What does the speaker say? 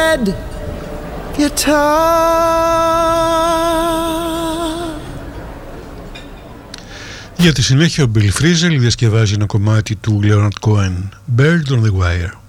lead guitar. Για τη συνέχεια ο Bill Frisell διασκευάζει ένα κομμάτι του Leonard Cohen, Bird on the Wire.